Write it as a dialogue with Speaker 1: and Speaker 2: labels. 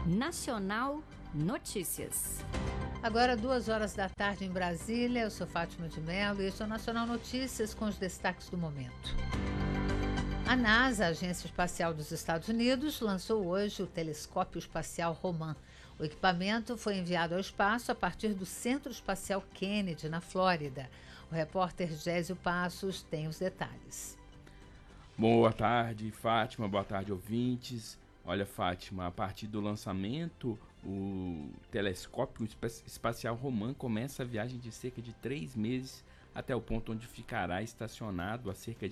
Speaker 1: Nacional Notícias.
Speaker 2: Agora 2h em Brasília, eu sou Fátima de Mello e este é o Nacional Notícias com os destaques do momento. A NASA, a Agência Espacial dos Estados Unidos, lançou hoje o Telescópio Espacial Roman. O equipamento foi enviado ao espaço a partir do Centro Espacial Kennedy, na Flórida. O repórter Gésio Passos tem os detalhes.
Speaker 3: Boa tarde, Fátima. Boa tarde, ouvintes. Olha, Fátima, a partir do lançamento, o Telescópio Espacial Roman começa a viagem de cerca de 3 meses até o ponto onde ficará estacionado a cerca de